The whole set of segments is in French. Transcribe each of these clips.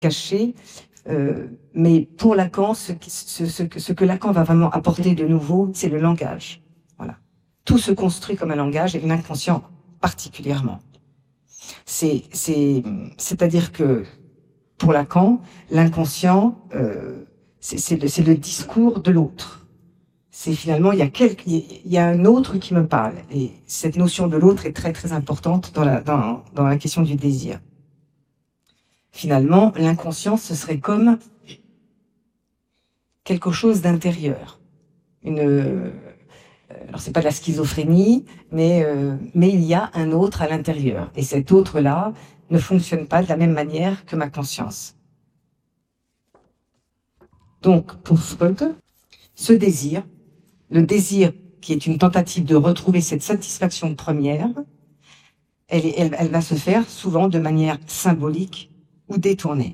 caché. Mais pour Lacan, ce que Lacan va vraiment apporter de nouveau, c'est le langage. Voilà. Tout se construit comme un langage, et l'inconscient particulièrement. C'est-à-dire que pour Lacan, l'inconscient, c'est le discours de l'autre. C'est finalement, il y a un autre qui me parle. Et cette notion de l'autre est très très importante dans la question du désir. Finalement, l'inconscient, ce serait comme quelque chose d'intérieur. Alors c'est pas de la schizophrénie, mais il y a un autre à l'intérieur. Et cet autre-là ne fonctionne pas de la même manière que ma conscience. Donc, pour Freud, ce désir, le désir qui est une tentative de retrouver cette satisfaction première, elle va se faire souvent de manière symbolique ou détournée.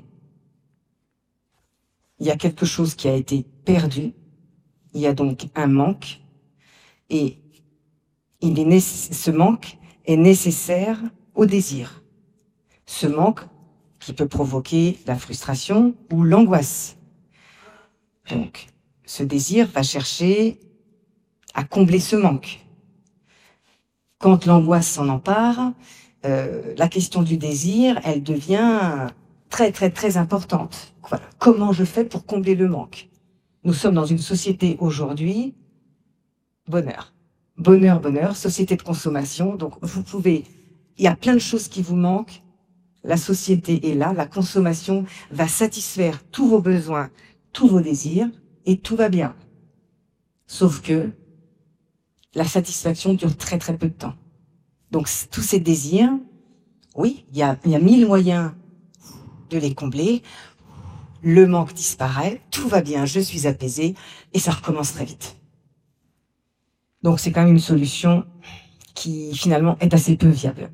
Il y a quelque chose qui a été perdu, il y a donc un manque, et ce manque est nécessaire au désir. Ce manque qui peut provoquer la frustration ou l'angoisse. Donc, ce désir va chercher à combler ce manque. Quand l'angoisse s'en empare, la question du désir, elle devient très très très importante. Voilà. Comment je fais pour combler le manque? Nous sommes dans une société aujourd'hui, bonheur, bonheur, bonheur, société de consommation. Donc il y a plein de choses qui vous manquent. La société est là, la consommation va satisfaire tous vos besoins, tous vos désirs, et tout va bien. Sauf que la satisfaction dure très très peu de temps. Donc tous ces désirs, oui, il y a 1000 moyens de les combler. Le manque disparaît, tout va bien, je suis apaisée, et ça recommence très vite. Donc c'est quand même une solution qui finalement est assez peu viable.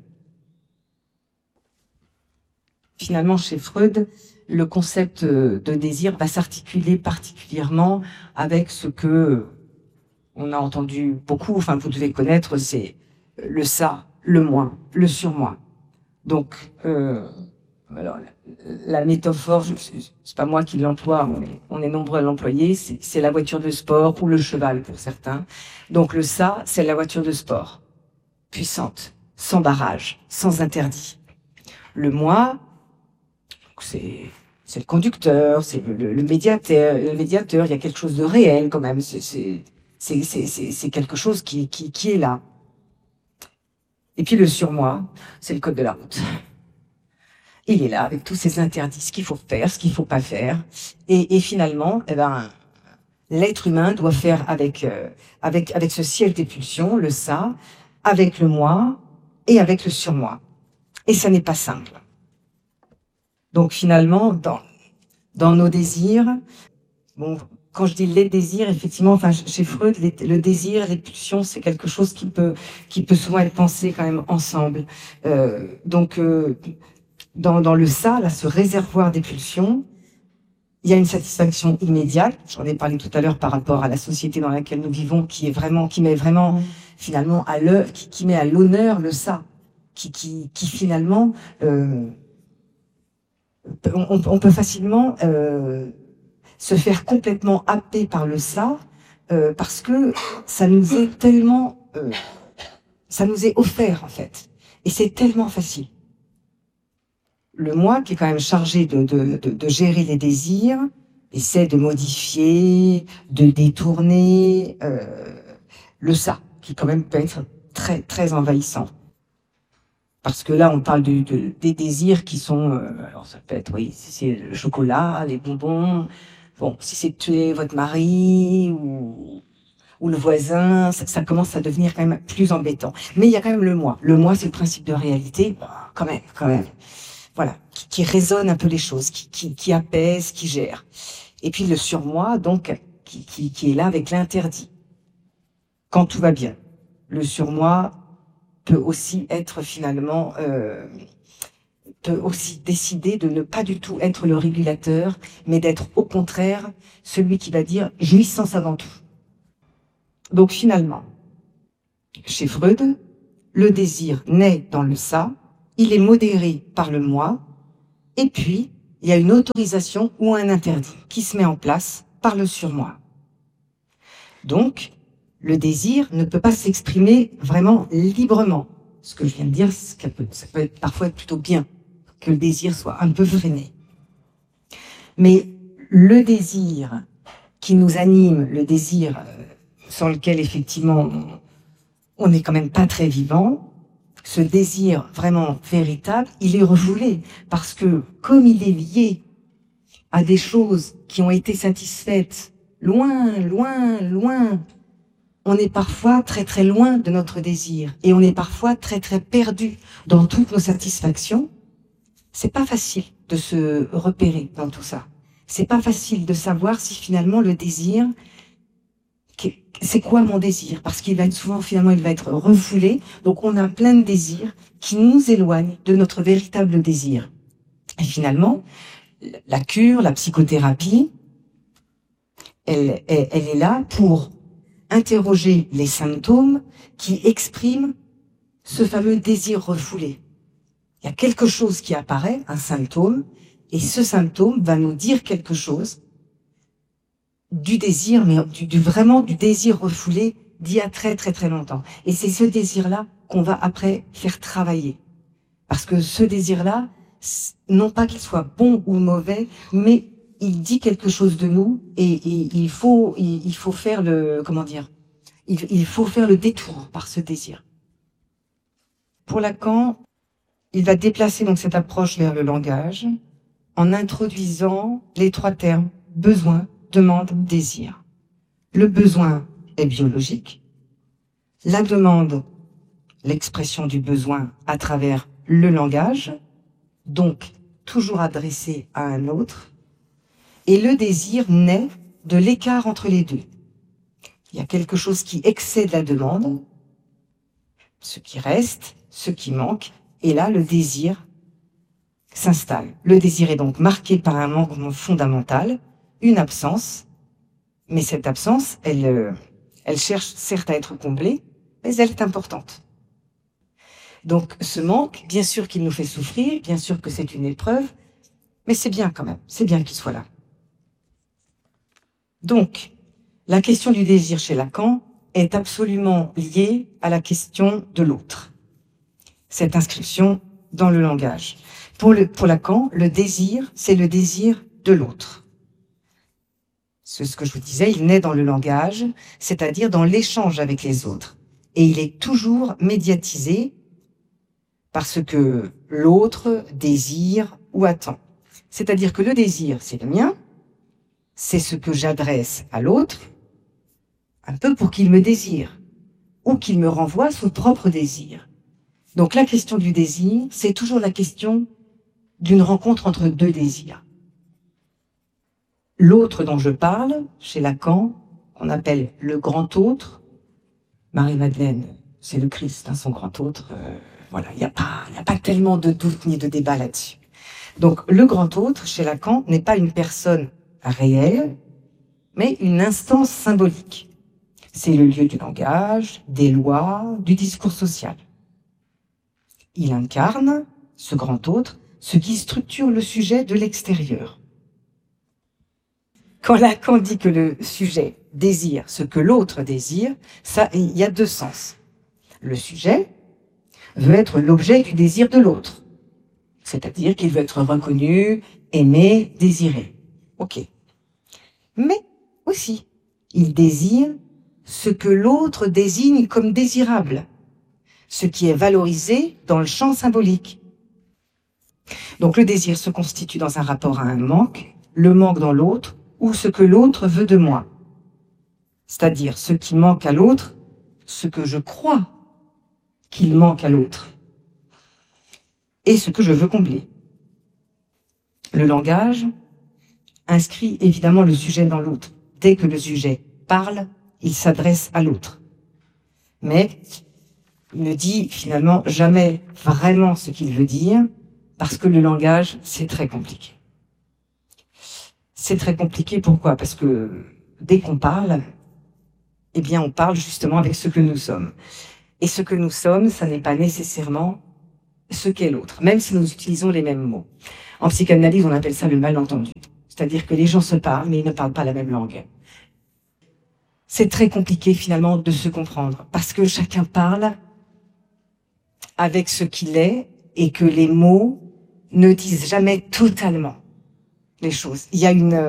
Finalement, chez Freud, le concept de désir va s'articuler particulièrement avec ce que on a entendu beaucoup, enfin vous devez connaître, c'est le ça, le moi, le surmoi. Donc, alors, la métaphore, c'est pas moi qui l'emploie, on est nombreux à l'employer, c'est la voiture de sport ou le cheval pour certains. Donc le ça, c'est la voiture de sport, puissante, sans barrage, sans interdit. Le moi, c'est le conducteur, c'est le médiateur, il y a quelque chose de réel quand même, c'est quelque chose qui est là. Et puis le surmoi, c'est le code de la route. Il est là avec tous ces interdits, ce qu'il faut faire, ce qu'il faut pas faire. Et finalement, l'être humain doit faire avec ce ciel des pulsions, le ça, avec le moi et avec le surmoi. Et ça n'est pas simple. Donc finalement, dans nos désirs, bon, quand je dis les désirs, effectivement, enfin chez Freud, le désir, les pulsions, c'est quelque chose qui peut souvent être pensé quand même ensemble. Dans le ça, là, ce réservoir des pulsions, il y a une satisfaction immédiate. J'en ai parlé tout à l'heure par rapport à la société dans laquelle nous vivons, qui met vraiment finalement qui met à l'honneur le ça, qui finalement on peut facilement se faire complètement happer par le ça parce que ça nous est tellement ça nous est offert en fait, et c'est tellement facile. Le moi, qui est quand même chargé de gérer les désirs, essaie de modifier, de détourner le ça, qui quand même peut être très très envahissant. Parce que là, on parle des désirs qui sont... alors ça peut être, oui, si c'est le chocolat, les bonbons, bon, si c'est tuer votre mari ou le voisin, ça commence à devenir quand même plus embêtant. Mais il y a quand même le moi. Le moi, c'est le principe de réalité, quand même. Voilà, qui résonne un peu les choses, qui apaise, qui gère. Et puis le surmoi, donc, qui est là avec l'interdit. Quand tout va bien. Le surmoi peut aussi être finalement, peut aussi décider de ne pas du tout être le régulateur, mais d'être au contraire celui qui va dire jouissance avant tout. Donc finalement, chez Freud, le désir naît dans le ça, il est modéré par le moi, et puis il y a une autorisation ou un interdit qui se met en place par le surmoi. Donc, le désir ne peut pas s'exprimer vraiment librement. Ce que je viens de dire, ça peut être parfois plutôt bien que le désir soit un peu freiné. Mais le désir qui nous anime, le désir sans lequel effectivement on n'est quand même pas très vivant, ce désir vraiment véritable, il est refoulé parce que comme il est lié à des choses qui ont été satisfaites loin, loin, loin, on est parfois très très loin de notre désir et on est parfois très très perdu dans toutes nos satisfactions. C'est pas facile de se repérer dans tout ça. C'est pas facile de savoir si finalement le désir, c'est quoi mon désir? Parce qu'il va être souvent, finalement, il va être refoulé. Donc on a plein de désirs qui nous éloignent de notre véritable désir. Et finalement, la cure, la psychothérapie, elle est là pour interroger les symptômes qui expriment ce fameux désir refoulé. Il y a quelque chose qui apparaît, un symptôme, et ce symptôme va nous dire quelque chose du désir, mais vraiment du désir refoulé d'il y a très très très longtemps. Et c'est ce désir-là qu'on va après faire travailler. Parce que ce désir-là, non pas qu'il soit bon ou mauvais, mais il dit quelque chose de nous et il faut faire le, comment dire, il faut faire le détour par ce désir. Pour Lacan, il va déplacer donc cette approche vers le langage en introduisant les trois termes besoin, demande, désir. Le besoin est biologique. La demande, l'expression du besoin à travers le langage, donc toujours adressé à un autre. Et le désir naît de l'écart entre les deux. Il y a quelque chose qui excède la demande, ce qui reste, ce qui manque, et là le désir s'installe. Le désir est donc marqué par un manquement fondamental, une absence, mais cette absence, elle cherche certes à être comblée, mais elle est importante. Donc ce manque, bien sûr qu'il nous fait souffrir, bien sûr que c'est une épreuve, mais c'est bien quand même, c'est bien qu'il soit là. Donc, la question du désir chez Lacan est absolument liée à la question de l'autre. Cette inscription dans le langage. Pour Lacan, le désir, c'est le désir de l'autre. C'est ce que je vous disais, il naît dans le langage, c'est-à-dire dans l'échange avec les autres. Et il est toujours médiatisé parce que l'autre désire ou attend. C'est-à-dire que le désir, c'est le mien, c'est ce que j'adresse à l'autre, un peu pour qu'il me désire, ou qu'il me renvoie son propre désir. Donc la question du désir, c'est toujours la question d'une rencontre entre deux désirs. L'autre dont je parle, chez Lacan, qu'on appelle le grand autre, Marie-Madeleine, c'est le Christ, son grand autre, voilà, il n'y a pas tellement de doute ni de débat là-dessus. Donc le grand autre, chez Lacan, n'est pas une personne réelle, mais une instance symbolique. C'est le lieu du langage, des lois, du discours social. Il incarne, ce grand autre, ce qui structure le sujet de l'extérieur. Quand Lacan dit que le sujet désire ce que l'autre désire, ça, il y a deux sens. Le sujet veut être l'objet du désir de l'autre. C'est-à-dire qu'il veut être reconnu, aimé, désiré. Ok. Mais aussi, il désire ce que l'autre désigne comme désirable, ce qui est valorisé dans le champ symbolique. Donc le désir se constitue dans un rapport à un manque, le manque dans l'autre, ou ce que l'autre veut de moi. C'est-à-dire ce qui manque à l'autre, ce que je crois qu'il manque à l'autre, et ce que je veux combler. Le langage inscrit évidemment le sujet dans l'autre. Dès que le sujet parle, il s'adresse à l'autre. Mais il ne dit finalement jamais vraiment ce qu'il veut dire, parce que le langage, c'est très compliqué. C'est très compliqué, pourquoi? Parce que dès qu'on parle, eh bien on parle justement avec ce que nous sommes. Et ce que nous sommes, ça n'est pas nécessairement ce qu'est l'autre, même si nous utilisons les mêmes mots. En psychanalyse, on appelle ça le malentendu. C'est-à-dire que les gens se parlent, mais ils ne parlent pas la même langue. C'est très compliqué, finalement, de se comprendre, parce que chacun parle avec ce qu'il est, et que les mots ne disent jamais totalement les choses. Il y a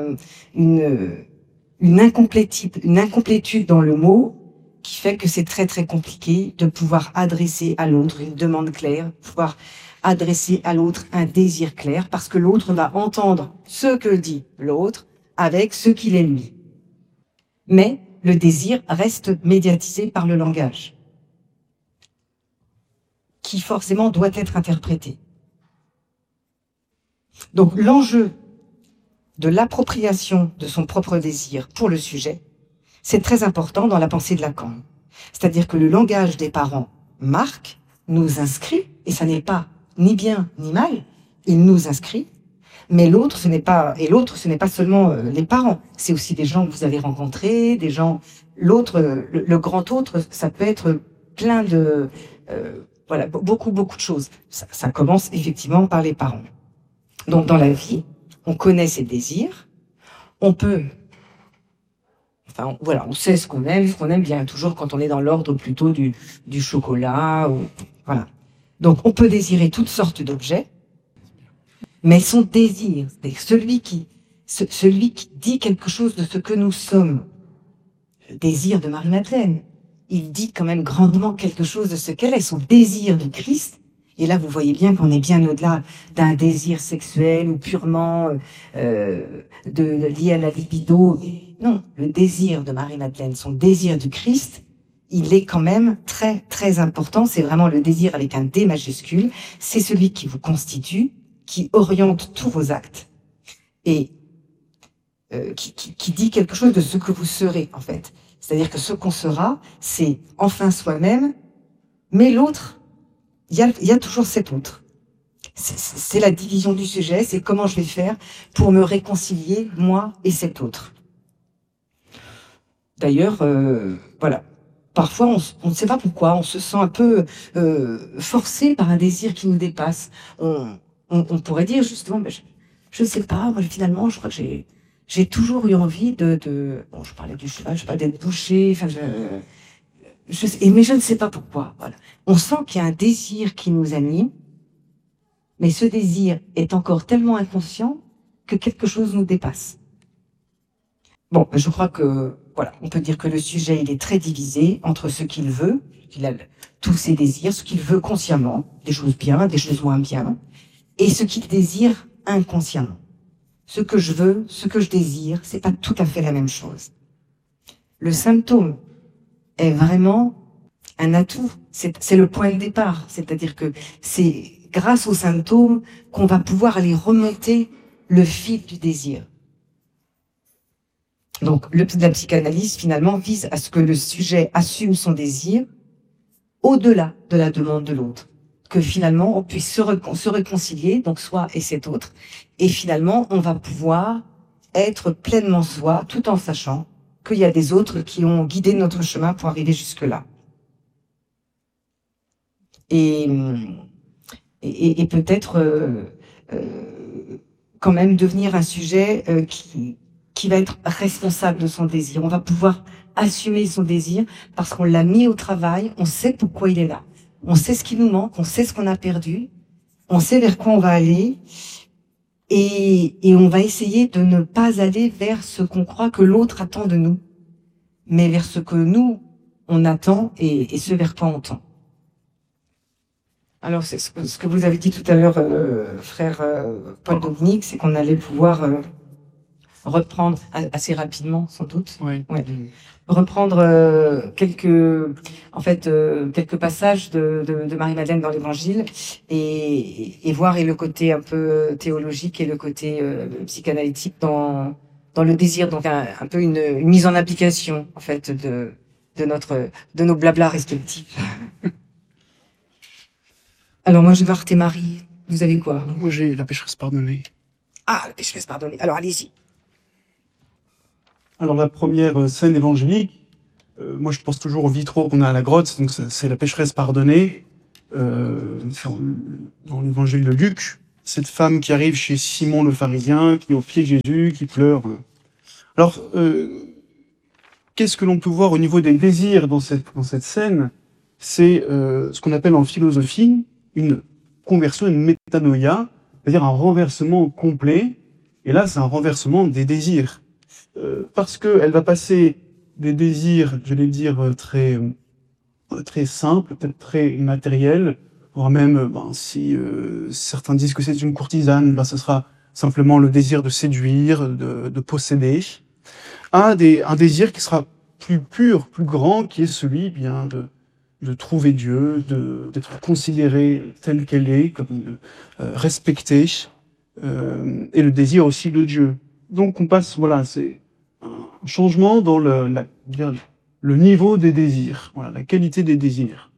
une incomplétude dans le mot qui fait que c'est très très compliqué de pouvoir adresser à l'autre une demande claire, pouvoir adresser à l'autre un désir clair, parce que l'autre va entendre ce que dit l'autre avec ce qu'il est lui. Mais le désir reste médiatisé par le langage, qui forcément doit être interprété. Donc l'enjeu de l'appropriation de son propre désir pour le sujet, c'est très important dans la pensée de Lacan. C'est-à-dire que le langage des parents marque, nous inscrit, et ça n'est pas ni bien ni mal, il nous inscrit, mais l'autre, ce n'est pas seulement les parents, c'est aussi des gens que vous avez rencontrés, des gens, l'autre, le grand autre, ça peut être plein de, voilà, beaucoup de choses. Ça commence effectivement par les parents. Donc dans la vie, on connaît ses désirs, on peut, enfin voilà, on sait ce qu'on aime bien, toujours quand on est dans l'ordre plutôt du chocolat, ou, voilà. Donc on peut désirer toutes sortes d'objets, mais son désir, celui qui dit quelque chose de ce que nous sommes, le désir de Marie-Madeleine, il dit quand même grandement quelque chose de ce qu'elle est, son désir du Christ. Et là, vous voyez bien qu'on est bien au-delà d'un désir sexuel ou purement lié à la libido. Non, le désir de Marie-Madeleine, son désir du Christ, il est quand même très, très important. C'est vraiment le désir avec un D majuscule. C'est celui qui vous constitue, qui oriente tous vos actes et qui dit quelque chose de ce que vous serez, en fait. C'est-à-dire que ce qu'on sera, c'est enfin soi-même, mais l'autre, il y a toujours cet autre. C'est la division du sujet, c'est comment je vais faire pour me réconcilier, moi et cet autre. D'ailleurs, voilà. Parfois, on ne sait pas pourquoi, on se sent un peu forcé par un désir qui nous dépasse. On pourrait dire justement, ben, je ne sais pas, moi finalement, je crois que j'ai toujours eu envie bon, je parlais du cheval, je sais pas, d'être boucher, enfin, mais je ne sais pas pourquoi. Voilà. On sent qu'il y a un désir qui nous anime, mais ce désir est encore tellement inconscient que quelque chose nous dépasse. Bon, je crois que, voilà, on peut dire que le sujet, il est très divisé entre ce qu'il veut, il a tous ses désirs, ce qu'il veut consciemment, des choses bien, des choses moins bien, et ce qu'il désire inconsciemment. Ce que je veux, ce que je désire, c'est pas tout à fait la même chose. Le symptôme est vraiment un atout, c'est le point de départ, c'est-à-dire que c'est grâce aux symptômes qu'on va pouvoir aller remonter le fil du désir. Donc la psychanalyse finalement vise à ce que le sujet assume son désir au-delà de la demande de l'autre, que finalement on puisse se réconcilier, donc soi et cet autre, et finalement on va pouvoir être pleinement soi tout en sachant qu'il y a des autres qui ont guidé notre chemin pour arriver jusque-là. Et peut-être quand même devenir un sujet qui va être responsable de son désir. On va pouvoir assumer son désir parce qu'on l'a mis au travail, on sait pourquoi il est là. On sait ce qui nous manque, on sait ce qu'on a perdu, on sait vers quoi on va aller et on va essayer de ne pas aller vers ce qu'on croit que l'autre attend de nous, mais vers ce que nous, on attend et ce vers quoi on tend. Alors, c'est ce que vous avez dit tout à l'heure, frère Paul Dominique, c'est qu'on allait pouvoir reprendre assez rapidement, sans doute. Oui. Ouais. Reprendre quelques passages de Marie-Madeleine dans l'Évangile et voir le côté un peu théologique et le côté psychanalytique dans le désir, donc un peu une mise en application en fait de nos blablas respectifs. Alors moi, je vais Marthe et Marie. Vous avez quoi? Moi, j'ai La pécheresse pardonnée. Ah, la pécheresse pardonnée. Alors, allez-y. Alors, la première scène évangélique, moi, je pense toujours au vitraux qu'on a à la grotte. Donc, c'est la pécheresse pardonnée. dans l'évangile de Luc, cette femme qui arrive chez Simon le pharisien, qui est au pied de Jésus, qui pleure. Alors, qu'est-ce que l'on peut voir au niveau des désirs dans cette scène? C'est ce qu'on appelle en philosophie une conversion, une métanoïa, c'est-à-dire un renversement complet. Et là, c'est un renversement des désirs. Parce qu'elle va passer des désirs, je vais dire, très simples, peut-être très matériels, voire même, si certains disent que c'est une courtisane, ce sera simplement le désir de séduire, de posséder, à un désir qui sera plus pur, plus grand, qui est celui bien de trouver Dieu, d'être considéré tel qu'elle est, comme respecté, et le désir aussi de Dieu. Donc on passe, voilà, c'est un changement dans le niveau des désirs, voilà, la qualité des désirs.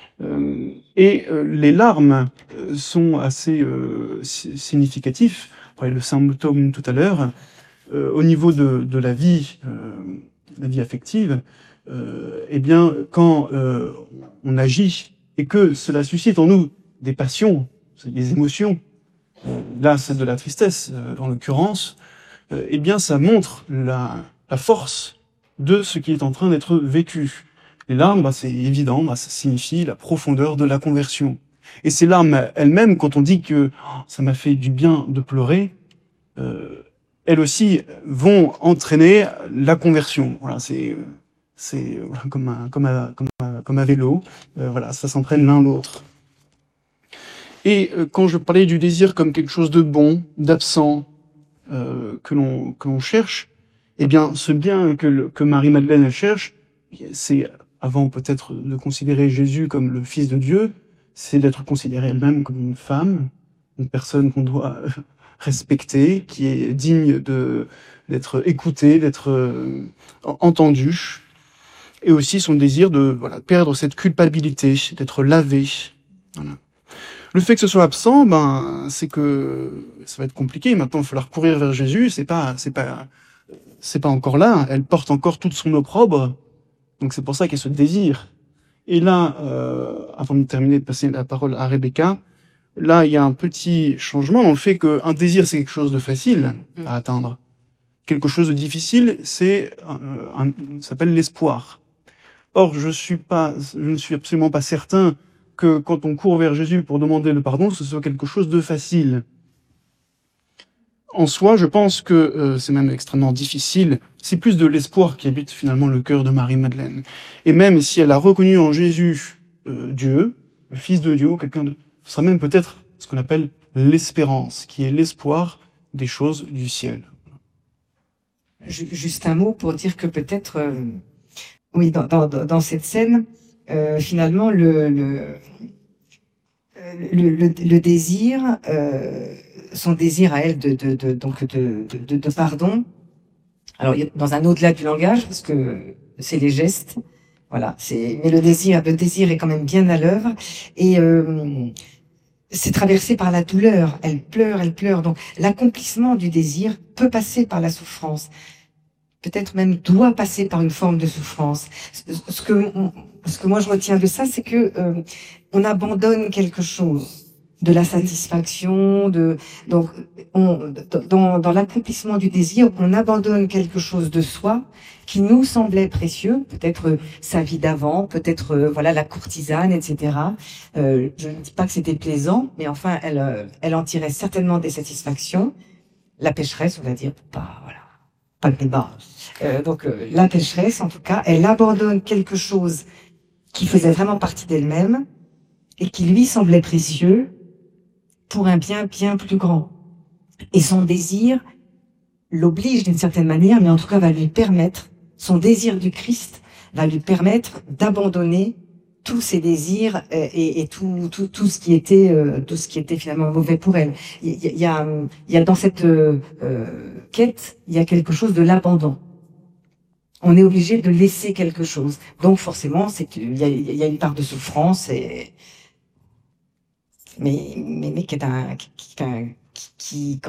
Les larmes sont assez significatifs. On parlait de symptômes tout à l'heure. Au niveau de la vie affective, eh bien, quand on agit et que cela suscite en nous des passions, des émotions, là c'est de la tristesse en l'occurrence, eh bien ça montre la force de ce qui est en train d'être vécu. Les larmes, c'est évident, ça signifie la profondeur de la conversion. Et ces larmes elles-mêmes, quand on dit que ça m'a fait du bien de pleurer, elles aussi vont entraîner la conversion. Voilà, c'est comme un vélo. Voilà, ça s'entraîne l'un l'autre. Et quand je parlais du désir comme quelque chose de bon, d'absent, que l'on cherche, eh bien, ce bien que Marie-Madeleine elle cherche, c'est, avant peut-être de considérer Jésus comme le Fils de Dieu, c'est d'être considérée elle-même comme une femme, une personne qu'on doit respecter, qui est digne d'être écoutée, d'être entendue, et aussi son désir de perdre cette culpabilité, d'être lavé. Voilà. Le fait que ce soit absent, c'est que ça va être compliqué. Maintenant, il va falloir courir vers Jésus. C'est pas encore là. Elle porte encore toute son opprobre. Donc c'est pour ça qu'il y a ce désir. Et là, avant de terminer, de passer la parole à Rebecca, là, il y a un petit changement dans le fait qu'un désir, c'est quelque chose de facile à atteindre. Quelque chose de difficile, ça s'appelle l'espoir. Or, je ne suis absolument pas certain que quand on court vers Jésus pour demander le pardon, ce soit quelque chose de facile. En soi, je pense que c'est même extrêmement difficile. C'est plus de l'espoir qui habite finalement le cœur de Marie-Madeleine. Et même si elle a reconnu en Jésus Dieu, le Fils de Dieu, ce sera même peut-être ce qu'on appelle l'espérance, qui est l'espoir des choses du ciel. Juste un mot pour dire que peut-être, oui, dans cette scène, finalement, le désir, son désir à elle de pardon. Alors, dans un au-delà du langage, parce que c'est les gestes, voilà. Mais le désir est quand même bien à l'œuvre et c'est traversé par la douleur. Elle pleure. Donc, l'accomplissement du désir peut passer par la souffrance. Peut-être même doit passer par une forme de souffrance. Ce que moi je retiens de ça, c'est que on abandonne quelque chose, de la satisfaction, donc dans l'accomplissement du désir, on abandonne quelque chose de soi qui nous semblait précieux, peut-être sa vie d'avant, peut-être la courtisane, etc. Je ne dis pas que c'était plaisant, mais enfin elle en tirait certainement des satisfactions. La pécheresse, on va dire, pas le débat. La pécheresse, en tout cas, elle abandonne quelque chose qui faisait vraiment partie d'elle-même et qui lui semblait précieux pour un bien bien plus grand. Et son désir l'oblige d'une certaine manière, mais en tout cas va lui permettre, son désir du Christ va lui permettre d'abandonner tous ses désirs et tout ce qui était finalement mauvais pour elle. Il y a dans cette quête, il y a quelque chose de l'abandon. On est obligé de laisser quelque chose. Donc forcément, il y a une part de souffrance mais qui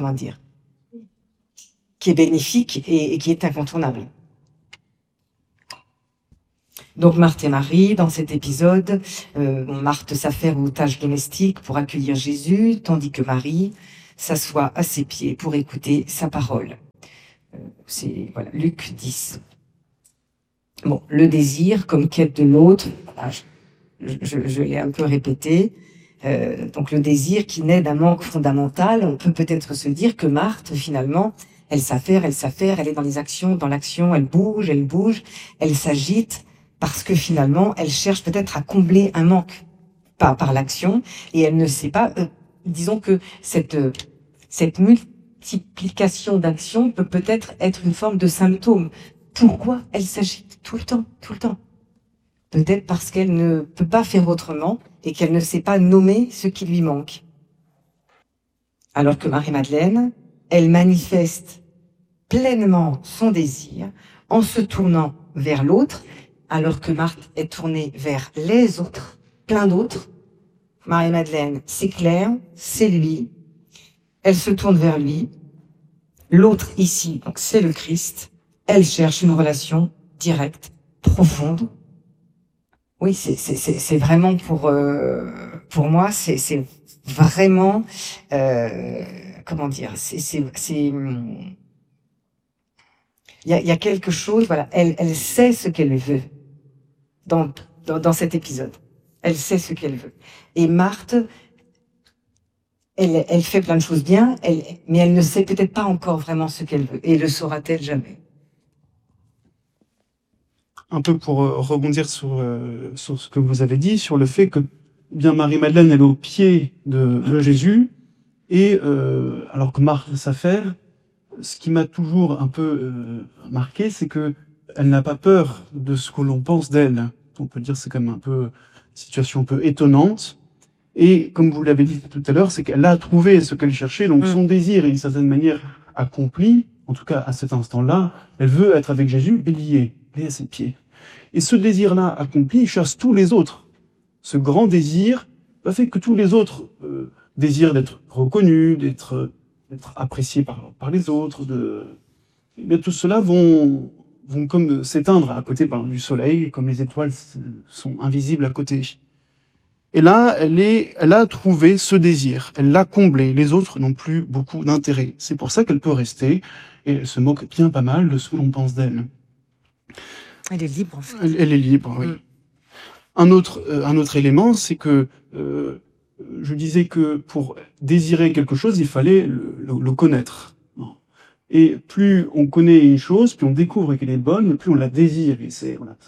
est bénéfique et qui est incontournable. Donc Marthe et Marie, dans cet épisode, Marthe s'affaire aux tâches domestiques pour accueillir Jésus, tandis que Marie s'assoit à ses pieds pour écouter sa parole. C'est voilà, Luc 10. Bon, le désir comme quête de l'autre, je l'ai un peu répété. Donc le désir qui naît d'un manque fondamental, on peut peut-être se dire que Marthe, finalement, elle s'affaire, elle est dans les actions, dans l'action, elle bouge, elle s'agite, parce que finalement, elle cherche peut-être à combler un manque par l'action, et elle ne sait pas, disons que cette multiplication d'actions peut peut-être être une forme de symptôme. Pourquoi elle s'agite tout le temps? Peut-être parce qu'elle ne peut pas faire autrement et qu'elle ne sait pas nommer ce qui lui manque. Alors que Marie-Madeleine, elle manifeste pleinement son désir en se tournant vers l'autre, alors que Marthe est tournée vers les autres, plein d'autres. Marie-Madeleine, c'est clair, c'est lui. Elle se tourne vers lui. L'autre ici, donc c'est le Christ. Elle cherche une relation directe, profonde. Oui, c'est vraiment pour moi, c'est vraiment comment dire, il y a quelque chose, voilà, elle sait ce qu'elle veut dans cet épisode. Elle sait ce qu'elle veut. Et Marthe, elle fait plein de choses bien, mais elle ne sait peut-être pas encore vraiment ce qu'elle veut. Et le saura-t-elle jamais? Un peu pour rebondir sur ce que vous avez dit, sur le fait que bien Marie-Madeleine, elle est au pied de Jésus, et alors que Marthe s'affaire, ce qui m'a toujours un peu marqué, c'est que elle n'a pas peur de ce que l'on pense d'elle. On peut dire que c'est quand même un peu une situation un peu étonnante. Et comme vous l'avez dit tout à l'heure, c'est qu'elle a trouvé ce qu'elle cherchait, donc son désir est d'une certaine manière accompli, en tout cas à cet instant-là. Elle veut être avec Jésus et liée à ses pieds. Et ce désir-là accompli chasse tous les autres. Ce grand désir fait que tous les autres désirent d'être reconnus, d'être appréciés par les autres. Et tout cela vont comme s'éteindre à côté du soleil, comme les étoiles sont invisibles à côté. Et là, elle a trouvé ce désir, elle l'a comblé. Les autres n'ont plus beaucoup d'intérêt. C'est pour ça qu'elle peut rester, et elle se moque bien pas mal de ce que l'on pense d'elle. Elle est libre, en fait. Elle est libre, oui. Un autre élément, c'est que je disais que pour désirer quelque chose, il fallait le connaître. Et plus on connaît une chose, plus on découvre qu'elle est bonne, plus on la désire. Et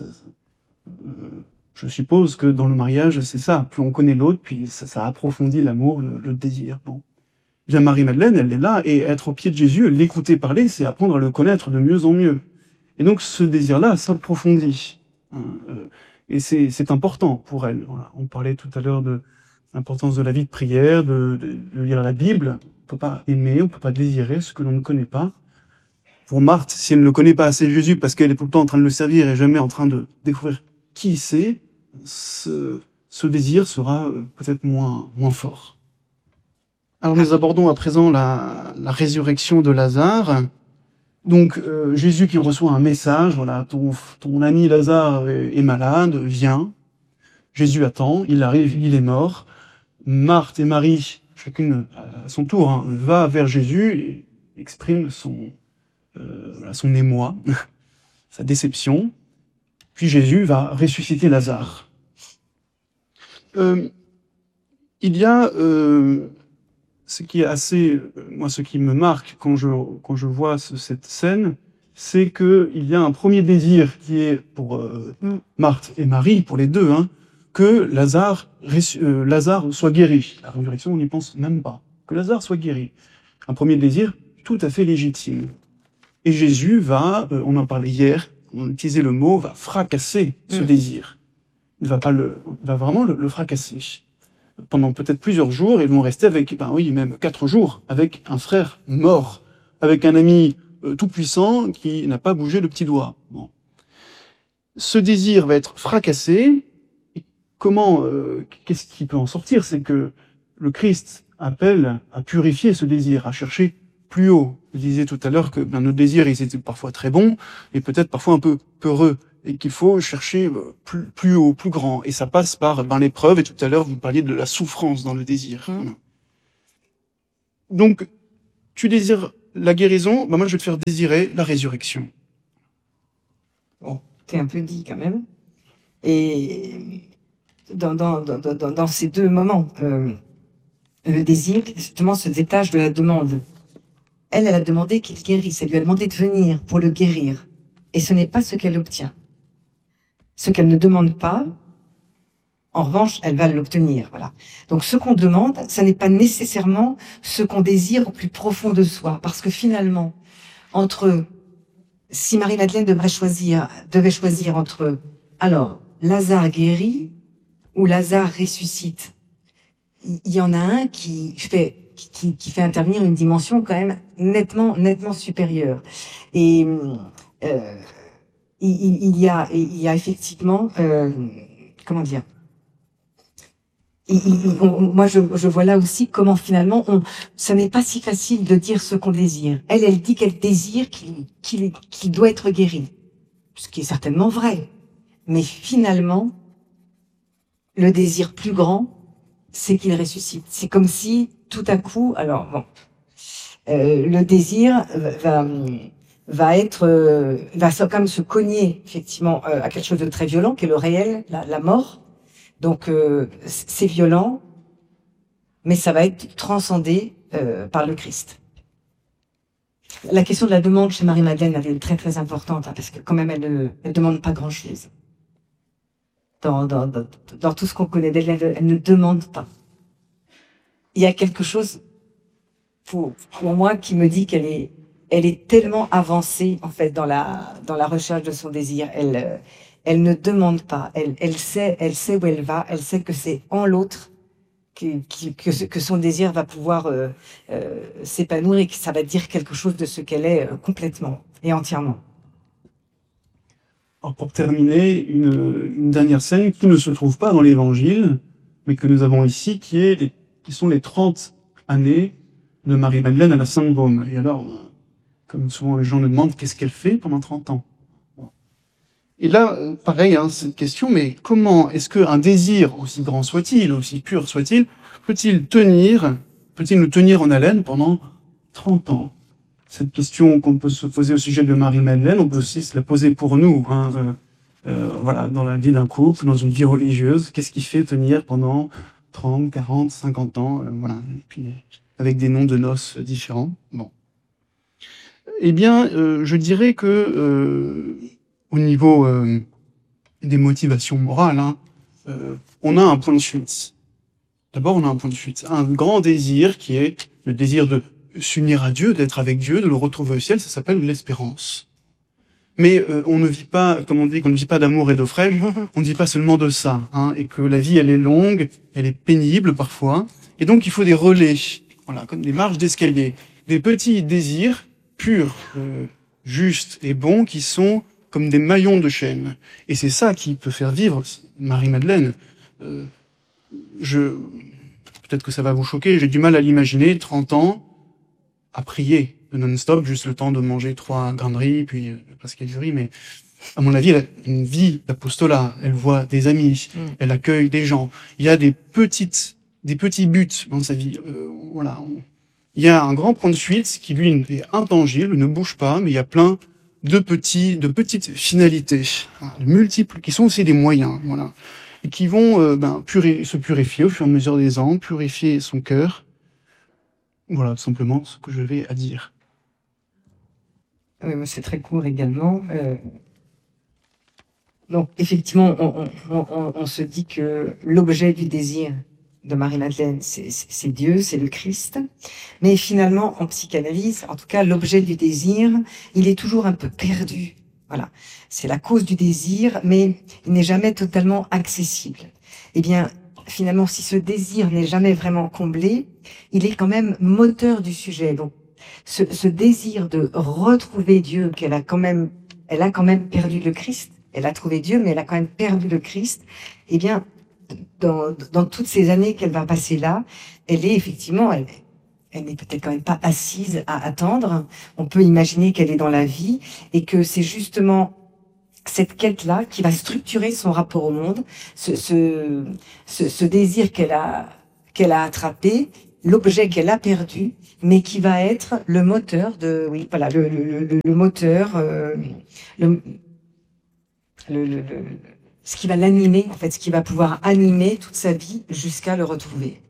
je suppose que dans le mariage, c'est ça. Plus on connaît l'autre, puis ça approfondit l'amour, le désir. Bon. Bien Marie-Madeleine, elle est là, et être au pied de Jésus, l'écouter parler, c'est apprendre à le connaître de mieux en mieux. Et donc ce désir-là s'approfondit. Et c'est important pour elle. Voilà. On parlait tout à l'heure de l'importance de la vie de prière, de lire la Bible. On peut pas aimer, on peut pas désirer ce que l'on ne connaît pas. Pour Marthe, si elle ne connaît pas assez Jésus parce qu'elle est tout le temps en train de le servir et jamais en train de découvrir qui c'est, ce désir sera peut-être moins fort. Alors nous abordons à présent la résurrection de Lazare. Donc Jésus qui reçoit un message, voilà, ton ami Lazare est malade, viens. Jésus attend, il arrive, il est mort. Marthe et Marie, chacune à son tour, va vers Jésus et exprime son émoi, sa déception. Puis Jésus va ressusciter Lazare. Il y a ce qui est assez, moi, ce qui me marque quand je vois cette scène, c'est que il y a un premier désir qui est pour Marthe et Marie, pour les deux, que Lazare soit guéri. La résurrection, on n'y pense même pas. Que Lazare soit guéri. Un premier désir tout à fait légitime. Et Jésus va, on en parlait hier, on utilisait le mot, va fracasser ce désir. Il va vraiment le fracasser. Pendant peut-être plusieurs jours, ils vont rester avec, même 4 jours, avec un frère mort, avec un ami tout-puissant qui n'a pas bougé le petit doigt. Bon. Ce désir va être fracassé. Et qu'est-ce qui peut en sortir? C'est que le Christ appelle à purifier ce désir, à chercher plus haut. Je disais tout à l'heure que nos désirs, ils étaient parfois très bons, et peut-être parfois un peu peureux. et qu'il faut chercher plus haut, plus grand. Et ça passe par l'épreuve. Et tout à l'heure, vous parliez de la souffrance dans le désir. Voilà. Donc, tu désires la guérison, moi je vais te faire désirer la résurrection. Bon, t'es un peu dit quand même. Et dans ces deux moments, le désir, justement, se détache de la demande. Elle a demandé qu'il guérisse. Elle lui a demandé de venir pour le guérir. Et ce n'est pas ce qu'elle obtient. Ce qu'elle ne demande pas, en revanche, elle va l'obtenir. Voilà. Donc, ce qu'on demande, ça n'est pas nécessairement ce qu'on désire au plus profond de soi. Parce que finalement, si Marie-Madeleine devait choisir entre, alors, Lazare guérit ou Lazare ressuscite, il y en a un qui fait intervenir une dimension quand même nettement supérieure. Et il y a effectivement, comment dire, moi je vois là aussi comment finalement ça n'est pas si facile de dire ce qu'on désire. Elle dit qu'elle désire qu'il doit être guéri, ce qui est certainement vrai. Mais finalement, le désir plus grand, c'est qu'il ressuscite. C'est comme si, tout à coup, alors bon, le désir va quand même se cogner, effectivement, à quelque chose de très violent, qui est le réel, la mort. Donc, c'est violent, mais ça va être transcendé par le Christ. La question de la demande chez Marie-Madeleine, elle est très très importante, hein, parce que quand même, elle demande pas grand-chose. Dans tout ce qu'on connaît d'elle, elle ne demande pas. Il y a quelque chose, pour moi, qui me dit qu'elle est tellement avancée, en fait, dans la recherche de son désir. Elle ne demande pas. Elle sait où elle va. Elle sait que c'est en l'autre que son désir va pouvoir s'épanouir et que ça va dire quelque chose de ce qu'elle est complètement et entièrement. Alors pour terminer, une dernière scène qui ne se trouve pas dans l'Évangile, mais que nous avons ici, qui sont les 30 années de Marie-Madeleine à la Sainte-Baume. Et alors, comme souvent les gens me demandent, qu'est-ce qu'elle fait pendant 30 ans? Et là, pareil, hein, cette question, mais comment est-ce qu'un désir, aussi grand soit-il, aussi pur soit-il, peut-il nous tenir en haleine pendant 30 ans? Cette question qu'on peut se poser au sujet de Marie-Madeleine, on peut aussi se la poser pour nous, hein, voilà, dans la vie d'un couple, dans une vie religieuse. Qu'est-ce qui fait tenir pendant 30, 40, 50 ans, voilà, et puis avec des noms de noces différents. Bon. Eh bien, je dirais que au niveau des motivations morales, hein, on a un point de fuite. D'abord, on a un point de fuite, un grand désir qui est le désir de s'unir à Dieu, d'être avec Dieu, de le retrouver au ciel, ça s'appelle l'espérance. Mais on ne vit pas, comme on dit, qu'on ne vit pas d'amour et d'eau fraîche, on ne vit pas seulement de ça, hein, et que la vie, elle est longue, elle est pénible parfois, et donc il faut des relais, voilà, comme des marches d'escalier, des petits désirs purs, justes et bons, qui sont comme des maillons de chaîne. Et c'est ça qui peut faire vivre Marie-Madeleine. Peut-être que ça va vous choquer, j'ai du mal à l'imaginer, 30 ans, à prier non-stop, juste le temps de manger 3 grains de riz, puis presque du riz, mais à mon avis, elle a une vie d'apostolat, elle voit des amis, elle accueille des gens, il y a des petits buts dans sa vie, voilà. Il y a un grand point de fuite qui, lui, est intangible, ne bouge pas, mais il y a plein de petites finalités, multiples, qui sont aussi des moyens, voilà, et qui vont se purifier au fur et à mesure des ans, purifier son cœur. Voilà, tout simplement ce que je vais à dire. Oui, mais c'est très court également. Donc, effectivement, on se dit que l'objet du désir de Marie-Madeleine, c'est Dieu, c'est le Christ. Mais finalement, en psychanalyse, en tout cas, l'objet du désir, il est toujours un peu perdu. Voilà. C'est la cause du désir, mais il n'est jamais totalement accessible. Eh bien, finalement, si ce désir n'est jamais vraiment comblé, il est quand même moteur du sujet. Donc, ce désir de retrouver Dieu, elle a quand même perdu le Christ. Elle a trouvé Dieu, mais elle a quand même perdu le Christ. Eh bien, dans toutes ces années qu'elle va passer là, elle est effectivement, elle n'est peut-être quand même pas assise à attendre. On peut imaginer qu'elle est dans la vie et que c'est justement cette quête-là qui va structurer son rapport au monde, ce désir qu'elle a attrapé, l'objet qu'elle a perdu, mais qui va être le moteur de, oui, voilà, le moteur, ce qui va l'animer, en fait, ce qui va pouvoir animer toute sa vie jusqu'à le retrouver.